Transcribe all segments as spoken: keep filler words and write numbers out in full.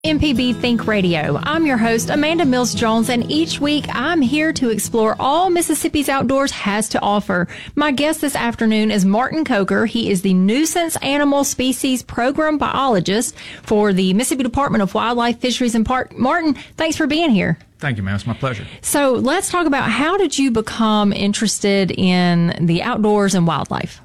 M P B Think Radio. I'm your host, Amanda Mills-Jones, and each week I'm here to explore all Mississippi's outdoors has to offer. My guest this afternoon is Martin Coker. He is the Nuisance Animal Species Program Biologist for the Mississippi Department of Wildlife, Fisheries, and Parks. Martin, thanks for being here. Thank you, ma'am. It's my pleasure. So let's talk about how did you become interested in the outdoors and wildlife?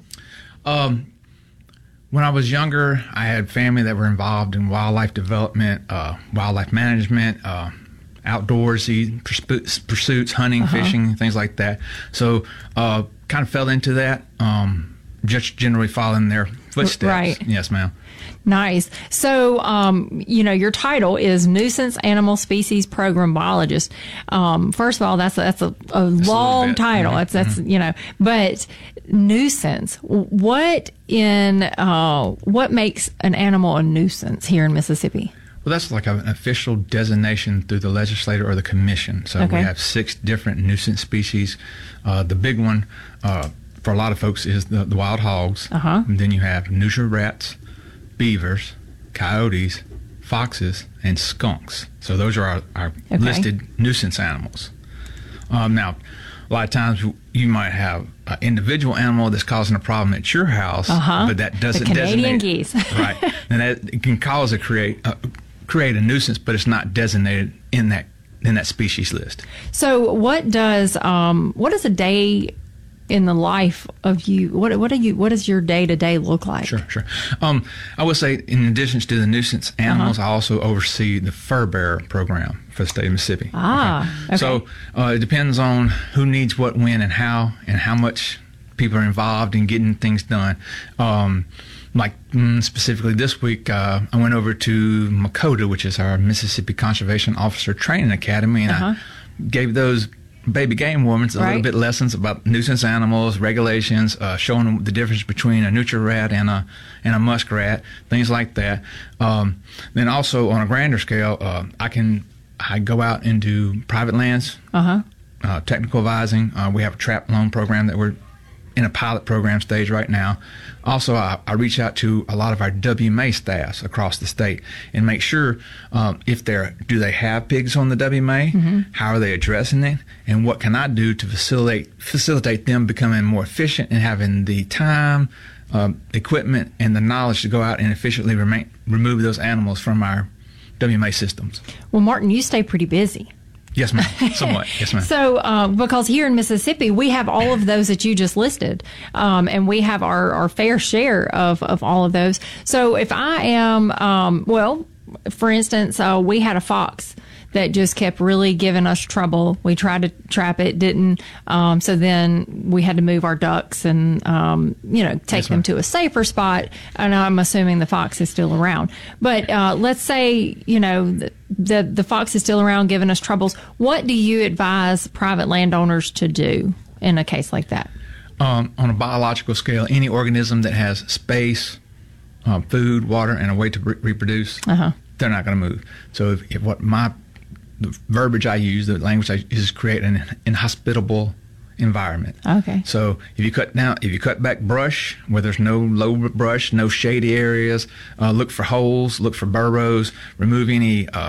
Um. When I was younger, I had family that were involved in wildlife development, uh, wildlife management, uh, outdoorsy pursuits, hunting, uh-huh. fishing, things like that. So uh, kind of fell into that, um, just generally following their footsteps. Right. Yes, ma'am. Nice. So, um, you know, your title is Nuisance Animal Species Program Biologist. Um, first of all, that's a, that's a, a long a title. Mm-hmm. That's, that's, mm-hmm. you know, but nuisance, what in, uh, what makes an animal a nuisance here in Mississippi? Well, that's like an official designation through the legislature or the commission. So okay. we have six different nuisance species. Uh, the big one, uh, for a lot of folks is the, the wild hogs. Uh-huh. And then you have neutral rats, beavers, coyotes, foxes, and skunks. So those are our, our okay. listed nuisance animals. Um, now, a lot of times you might have an individual animal that's causing a problem at your house, uh-huh. but that doesn't the Canadian designate. geese. Right. And that it can cause a create uh, create a nuisance, but it's not designated in that in that species list. So what does um, what does a day in the life of you, what what do you what does your day to day look like? Sure, sure. Um, I would say, in addition to the nuisance animals, uh-huh. I also oversee the fur bearer program for the state of Mississippi. Ah, okay. okay. So uh, it depends on who needs what, when, and how, and how much people are involved in getting things done. Um, like mm, specifically this week, uh, I went over to Makota, which is our Mississippi Conservation Officer Training Academy, and uh-huh. I gave those baby game wardens a right. little bit lessons about nuisance animals, regulations, uh, showing them the difference between a neutral rat and a and a muskrat, things like that. Um, then also on a grander scale, uh, I can I go out into private lands, uh-huh. uh, technical advising. Uh, we have a trap loan program that we're in a pilot program stage right now. Also, I, I reach out to a lot of our W M A staffs across the state and make sure um, if they're, do they have pigs on the W M A, mm-hmm. how are they addressing it, and what can I do to facilitate facilitate them becoming more efficient and having the time, um, equipment, and the knowledge to go out and efficiently remain, remove those animals from our W M A systems. Well, Martin, you stay pretty busy. Yes, ma'am. Somewhat. Yes, ma'am. So, uh, because here in Mississippi, we have all of those that you just listed, um, and we have our, our fair share of, of all of those. So, if I am, um, well, for instance, uh, we had a fox that just kept really giving us trouble. We tried to trap it, didn't. Um, so then we had to move our ducks and, um, you know, take yes, them to a safer spot. And I'm assuming the fox is still around. But uh, let's say, you know, the, the, the fox is still around giving us troubles. What do you advise private landowners to do in a case like that? Um, on a biological scale, any organism that has space, uh, food, water, and a way to re- reproduce, uh-huh. they're not going to move. So if, if what my the verbiage I use, the language I use, is create an inhospitable environment. Okay. So if you cut down, if you cut back brush where there's no low brush, no shady areas, uh, look for holes, look for burrows, remove any uh,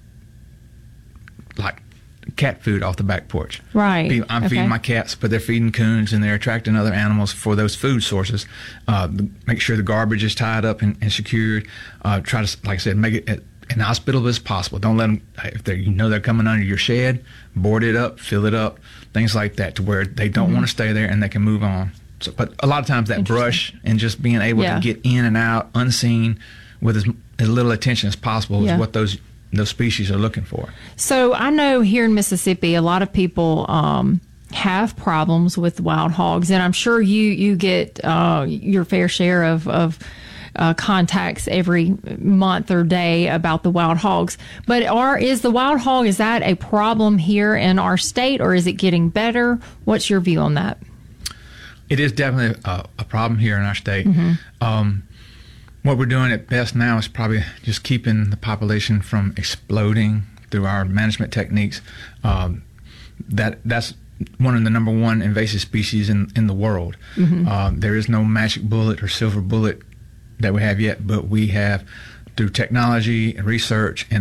like cat food off the back porch. Right. I'm okay. feeding my cats, but they're feeding coons and they're attracting other animals for those food sources. Uh, make sure the garbage is tied up and, and secured. Uh, try to, like I said, make it inhospitable as possible. Don't let them, if they, you know they're coming under your shed, board it up, fill it up, things like that, to where they don't mm-hmm. want to stay there and they can move on. So, but a lot of times that brush and just being able yeah. to get in and out unseen with as, as little attention as possible yeah. is what those those species are looking for. So I know here in Mississippi, a lot of people um, have problems with wild hogs, and I'm sure you you get uh, your fair share of of Uh, contacts every month or day about the wild hogs. But are is the wild hog, is that a problem here in our state, or is it getting better? What's your view on that? It is definitely a, a problem here in our state. Mm-hmm. Um, what we're doing at best now is probably just keeping the population from exploding through our management techniques. Um, that that's one of the number one invasive species in, in the world. Mm-hmm. Um, there is no magic bullet or silver bullet that we have yet, but we have through technology and research and